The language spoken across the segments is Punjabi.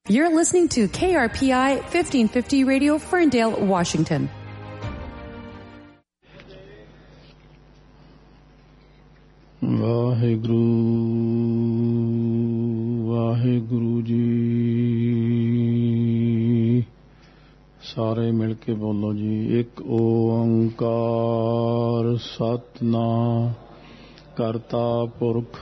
You're listening to KRPI 1550 Radio, Ferndale, Washington. Waheguru Waheguru ji. ਸਾਰੇ ਮਿਲ ਕੇ ਬੋਲੋ ਜੀ। ਇੱਕ ਓੰਕਾਰ ਸਤਿਨਾਮ ਕਰਤਾ ਪੁਰਖ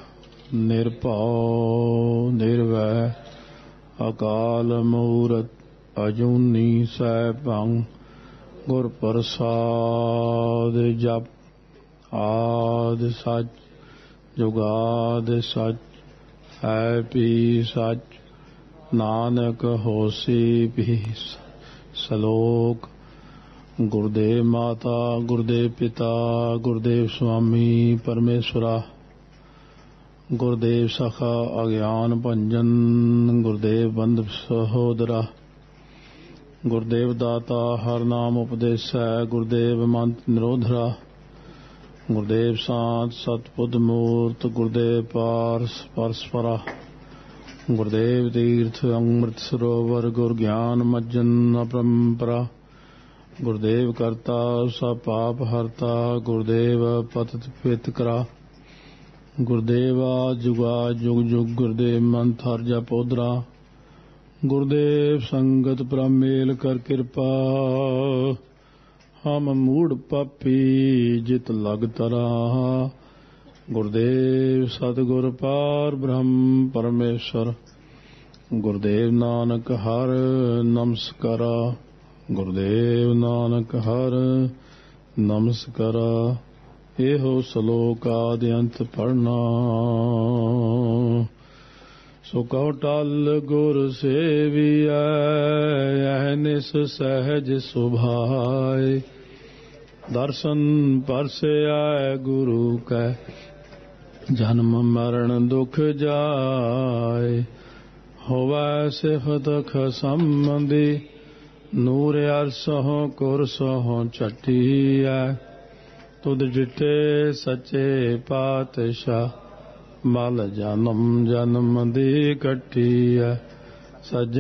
ਨਿਰਭਉ ਨਿਰਵੈਰ ਅਕਾਲ ਮੂਰਤ ਅਜੂਨੀ ਸੈਭੰ ਗੁਰ ਪ੍ਰਸਾਦ ਜਪ ਆਦਿ ਸੱਚ ਜੁਗਾਦ ਸੱਚ ਹੈ ਵੀ ਸੱਚ ਨਾਨਕ ਹੋਸੀ ਵੀ ਸਲੋਕ। ਗੁਰਦੇਵ ਮਾਤਾ ਗੁਰਦੇਵ ਪਿਤਾ ਗੁਰਦੇਵ ਸੁਆਮੀ ਪਰਮੇਸ਼ਵਰਾ ਗੁਰਦੇਵ ਸਖਾ ਅਗਿਆਨ ਭੰਜਨ ਗੁਰਦੇਵ ਬੰਧੁ ਸਹੋਦਰਾ ਗੁਰਦੇਵ ਦਾਤਾ ਹਰ ਨਾਮ ਉਪਦੇਸੈ ਗੁਰਦੇਵ ਮੰਤ ਨਿਰੋਧਰਾ ਗੁਰਦੇਵ ਸ਼ਾਂਤ ਸਤਿਬੁੱਧ ਮੂਰਤ ਗੁਰਦੇਵ ਪਾਰਸ ਪਰਸਪਰਾ ਗੁਰਦੇਵ ਤੀਰਥ ਅੰਮ੍ਰਿਤ ਸਰੋਵਰ ਗੁਰ ਗਿਆਨ ਮੱਜਨ ਅਪਰੰਪਰਾ ਗੁਰਦੇਵ ਕਰਤਾ ਸਭ ਪਾਪ ਹਰਤਾ ਗੁਰਦੇਵ ਪਤਿਤ ਪਿਤ ਕਰਾ ਗੁਰਦੇਵਾ ਜੁਗਾ ਜੁਗ ਜੁਗ ਗੁਰਦੇਵ ਮੰਤ ਹਰ ਜਪ ਉਦਰਾ ਗੁਰਦੇਵ ਸੰਗਤ ਪ੍ਰਮੇਲ ਕਰ ਕਿਰਪਾ ਹਮ ਮੂੜ ਪਾਪੀ ਜਿਤ ਲਗ ਤਰਾ ਗੁਰਦੇਵ ਸਤਿਗੁਰ ਪਾਰ ਬ੍ਰਹਮ ਪਰਮੇਸ਼ਰ ਗੁਰਦੇਵ ਨਾਨਕ ਹਰ ਨਮਸਕਾਰਾ ਗੁਰਦੇਵ ਨਾਨਕ ਹਰ ਨਮਸਕਾਰਾ। ਇਹੋ ਸਲੋਕ ਆਦਿ ਅੰਤ ਪੜ੍ਹਨਾ ਸੋ ਕਉ ਟਲ ਗੁਰ ਸੇਵੀਐ ਅਹਨਿਸ ਸਹਿਜ ਸੁਭਾਇ ਦਰਸ਼ਨ ਪਰਸੈ ਗੁਰੂ ਕੈ ਜਨਮ ਮਰਨ ਦੁਖ ਜਾਇ ਹੋਵੈ ਸਿਫਤ ਖਸੰਬੰਧੀ ਨੂਰ ਅਰਸਹੁ ਕੁਰਸਹੁ ਝਟੀਐ ਤੁਧ ਡਿਠੇ ਸੱਚੇ ਪਾਤਸ਼ਾਹ ਮਲ ਜਨਮ ਜਨਮ ਦੀ ਕੱਟੀ ਹੈ ਸੱਜ